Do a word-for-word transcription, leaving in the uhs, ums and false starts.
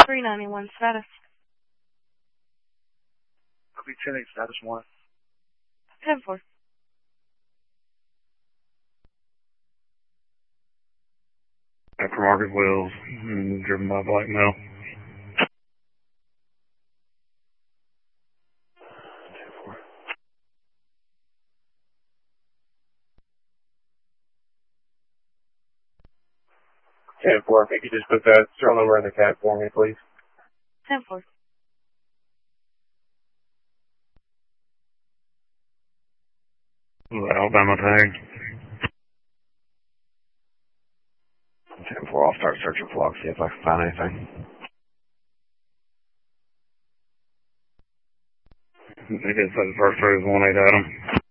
three ninety-one status. Copy ten eight status one. ten four. Aftermarket wheels, driven by black male. ten four, if you could just put that serial number in the cat for me, please. ten four. Alabama tag. ten four, I'll start searching for logs, see if I can find anything. They did say the first three was one eight Adam.